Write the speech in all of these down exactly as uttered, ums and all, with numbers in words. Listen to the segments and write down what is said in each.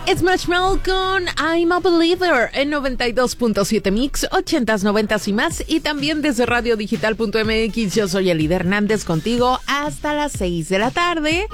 Smash Mouth con I'm a Believer en noventa y dos punto siete Mix, ochentas, noventas y más. Y también desde radio digital punto m x. Yo soy Elida Hernández contigo hasta las seis de la tarde.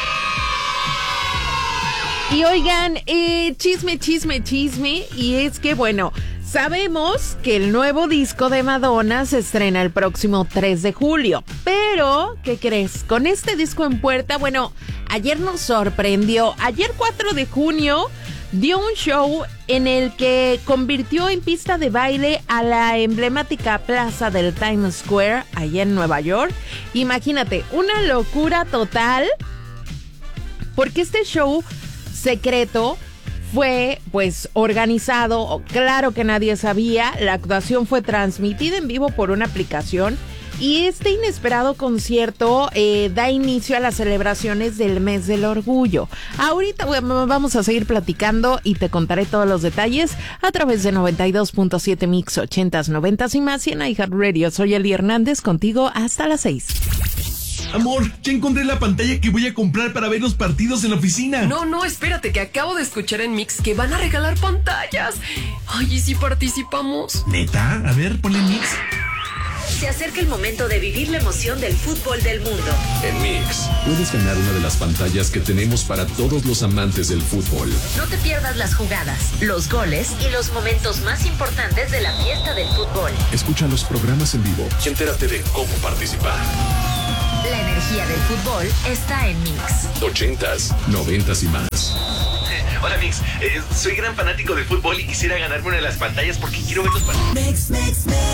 Y oigan, eh, chisme, chisme, chisme. Y es que, bueno, sabemos que el nuevo disco de Madonna se estrena el próximo tres de julio. Pero, ¿qué crees? Con este disco en puerta, bueno, ayer nos sorprendió. Ayer cuatro de junio dio un show en el que convirtió en pista de baile a la emblemática plaza del Times Square, allá en Nueva York. Imagínate, una locura total, porque este show secreto fue, pues, organizado, claro que nadie sabía. La actuación fue transmitida en vivo por una aplicación y este inesperado concierto eh, da inicio a las celebraciones del mes del orgullo. Ahorita bueno, vamos a seguir platicando y te contaré todos los detalles a través de noventa y dos punto siete Mix, ochentas, noventas y más y en iHeartRadio. Soy Eli Hernández contigo hasta las seis. Amor, ya encontré la pantalla que voy a comprar para ver los partidos en la oficina. No, no, espérate, que acabo de escuchar en Mix que van a regalar pantallas. Ay, ¿y si participamos? ¿Neta? A ver, ponle Mix. Se acerca el momento de vivir la emoción del fútbol del mundo. En Mix, puedes ganar una de las pantallas que tenemos para todos los amantes del fútbol. No te pierdas las jugadas, los goles y los momentos más importantes de la fiesta del fútbol. Escucha los programas en vivo y entérate de cómo participar. La energía del fútbol está en Mix. Ochentas, noventas y más. Hola Mix, eh, soy gran fanático de fútbol y quisiera ganarme una de las pantallas porque quiero ver los partidos. Mix, Mix, Mix.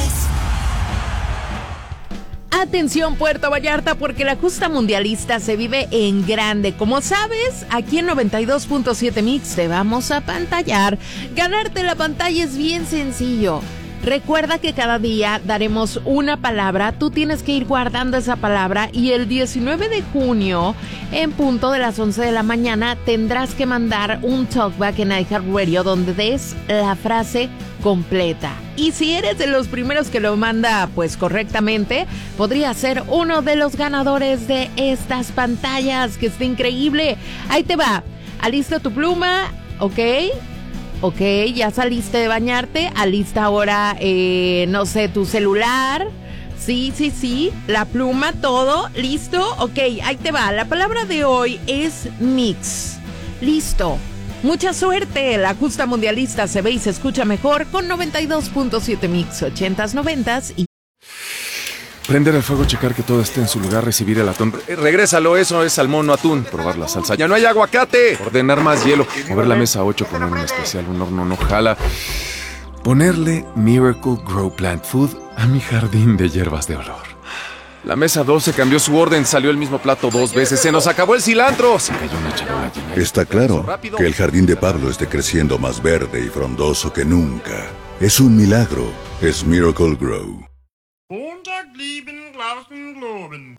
Atención Puerto Vallarta, porque la justa mundialista se vive en grande. Como sabes, aquí en noventa y dos punto siete Mix te vamos a pantallar. Ganarte la pantalla es bien sencillo. Recuerda que cada día daremos una palabra, tú tienes que ir guardando esa palabra y el diecinueve de junio, en punto de las once de la mañana, tendrás que mandar un talkback en iHeartRadio donde des la frase completa. Y si eres de los primeros que lo manda pues correctamente, podría ser uno de los ganadores de estas pantallas, que está increíble. Ahí te va, alista tu pluma, ¿ok? Ok, ya saliste de bañarte, alista ahora, eh, no sé, tu celular. Sí, sí, sí, la pluma, todo, ¿listo? Ok, ahí te va. La palabra de hoy es mix. Listo. Mucha suerte. La justa mundialista se ve y se escucha mejor con noventa y dos punto siete Mix, ochentas, noventas y... Prender el fuego, checar que todo esté en su lugar, recibir el atún. Eh, regrésalo, eso es salmón, no atún. Probar la salsa. ¡Ya no hay aguacate! Ordenar más hielo. Mover la mesa a ocho, poner un especial, un horno no jala. Ponerle Miracle Grow Plant Food a mi jardín de hierbas de olor. La mesa doce cambió su orden, salió el mismo plato dos veces. ¡Se nos acabó el cilantro! Se cayó una charola llena de... Está claro que el jardín de Pablo esté creciendo más verde y frondoso que nunca. Es un milagro. Es Miracle Grow. Montag lieben Glauben globen.